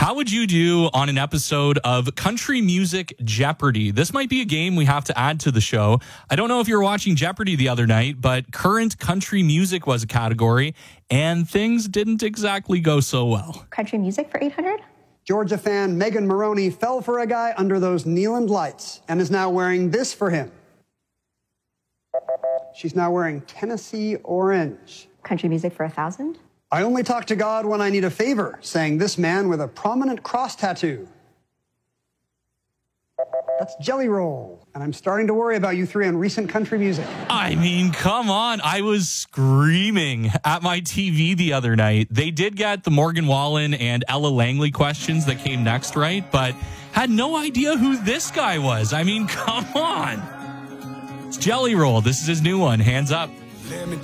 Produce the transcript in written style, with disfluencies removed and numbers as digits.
How would you do on an episode of Country Music Jeopardy? This might be a game we have to add to the show. I don't know if you were watching Jeopardy the other night, but current country music was a category, and things didn't exactly go so well. Country music for 800? Georgia fan Megan Maroney fell for a guy under those Neeland lights and is now wearing this for him. She's now wearing Tennessee orange. Country music for 1,000? I only talk to God when I need a favor, sang this man with a prominent cross tattoo. That's Jelly Roll, and I'm starting to worry about you three on recent country music. I mean, come on. I was screaming at my TV the other night. They did get the Morgan Wallen and Ella Langley questions that came next, right? But had no idea who this guy was. I mean, come on. It's Jelly Roll. This is his new one, Hands Up.